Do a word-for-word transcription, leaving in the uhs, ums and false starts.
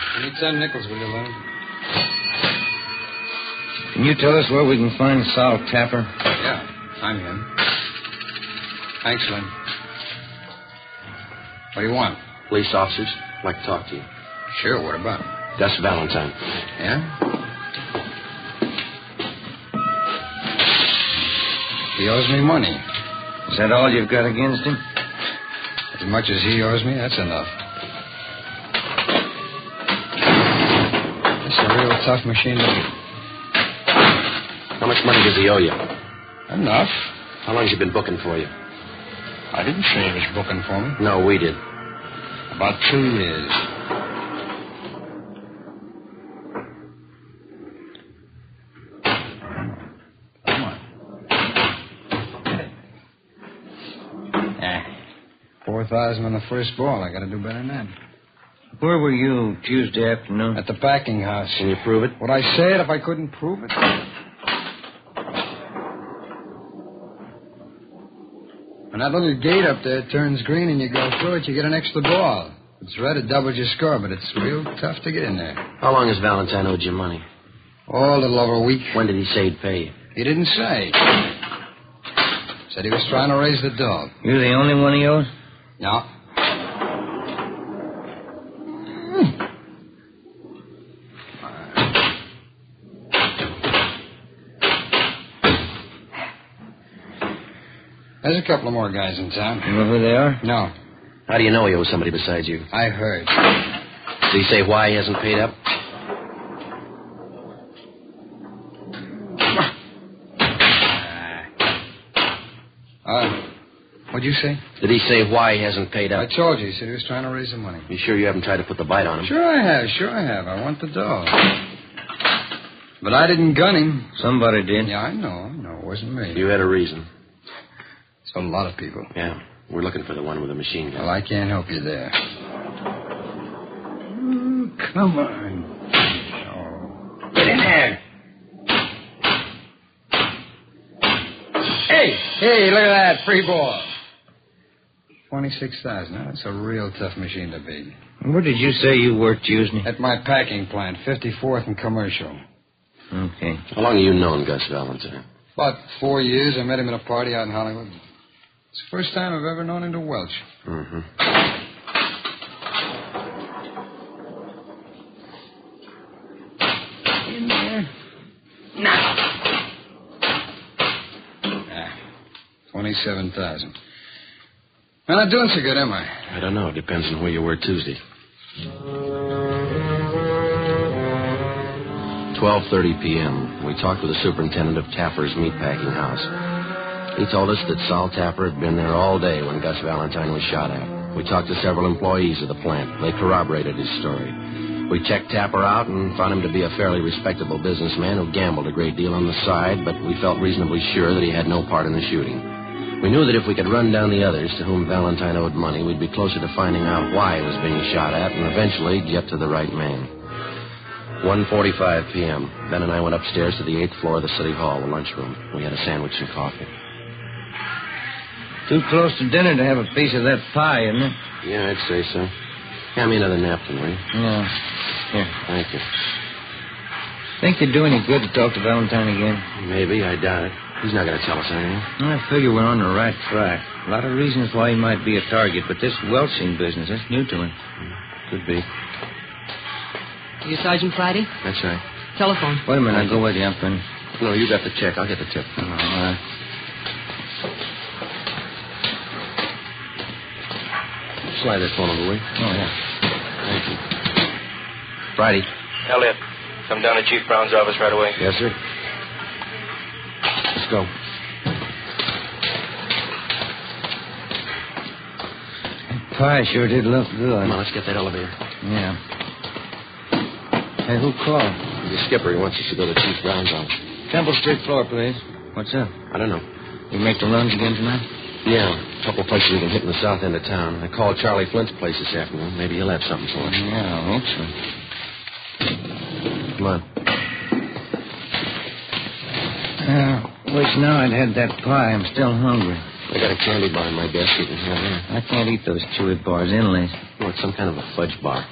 Give me ten nickels, will you, Leonard? Can you tell us where we can find Sal Tapper? Yeah, I'm him. Thanks, Lynn. What do you want? Police officers. I'd like to talk to you. Sure, what about? Gus Valentine. Yeah? He owes me money. Is that all you've got against him? As much as he owes me, that's enough. It's a real tough machine to beat. How much money does he owe you? Enough. How long has he been booking for you? I didn't say he was booking for me. No, we did. About two years. Come on. Ah. Four thousand on the first ball. I got to do better than that. Where were you Tuesday afternoon? At the packing house. Can you prove it? Would I say it if I couldn't prove it? When that little gate up there turns green and you go through it, you get an extra ball. If it's red, it doubles your score, but it's real tough to get in there. How long has Valentine owed you money? Oh, a little over a week. When did he say he'd pay you? He didn't say. Said he was trying to raise the dog. You're the only one he owes? No. There's a couple of more guys in town. You know who they are? No. How do you know he owes somebody besides you? I heard. Did he say why he hasn't paid up? Uh, what'd you say? Did he say why he hasn't paid I up? told you. He said he was trying to raise the money. You sure you haven't tried to put the bite on him? Sure I have. Sure I have. I want the dog. But I didn't gun him. Somebody did. Yeah, I know. I know. It wasn't me. You had a reason. It's a lot of people. Yeah. We're looking for the one with the machine gun. Well, I can't help you there. Oh, come on. Oh. Get in there. Hey, hey, look at that. Free ball. twenty-six thousand. Now, that's a real tough machine to beat. Where did you say you worked Tuesday? At my packing plant, fifty-fourth and Commercial. Okay. How long have you known Gus Valentine? About four years. I met him at a party out in Hollywood. It's the first time I've ever known him to welch. Mm-hmm. In there. Now. Ah, twenty-seven thousand. I'm not doing so good, am I? I don't know. It depends on where you were Tuesday. twelve thirty p.m. We talked with the superintendent of Tapper's meatpacking house. He told us that Sal Tapper had been there all day when Gus Valentine was shot at. We talked to several employees of the plant. They corroborated his story. We checked Tapper out and found him to be a fairly respectable businessman who gambled a great deal on the side, but we felt reasonably sure that he had no part in the shooting. We knew that if we could run down the others to whom Valentine owed money, we'd be closer to finding out why he was being shot at and eventually get to the right man. one forty-five p.m. Ben and I went upstairs to the eighth floor of the city hall, the lunchroom. We had a sandwich and coffee. Too close to dinner to have a piece of that pie, isn't it? Yeah, I'd say so. Hand me another napkin, will you? Yeah. Here. Thank you. Think it'd do any good to talk to Valentine again? Maybe. I doubt it. He's not going to tell us anything. I figure we're on the right track. A lot of reasons why he might be a target, but this welching business, that's new to him. Could be. You Sergeant Friday? That's right. Telephone. Wait a minute, I'll go with you. I'm finished. No, you got the check. I'll get the tip. Oh, all right. Slide that phone over, will you? Oh, yeah. Thank you. Friday. Elliot, come down to Chief Brown's office right away. Yes, sir. Let's go. Pie sure did look good. Come on, let's get that elevator. Yeah. Hey, who called? The skipper, he wants us to go to Chief Brown's office. Temple Street floor, please. What's up? I don't know. You make the runs again tonight? Yeah, a couple of places we can hit in the south end of town. I called Charlie Flint's place this afternoon. Maybe he'll have something for us. Yeah, I hope so. Come on. Uh, wish now I'd had that pie. I'm still hungry. I got a candy bar in my desk. You can have that. I can't eat those chewy bars inlays. Oh, it's some kind of a fudge bar.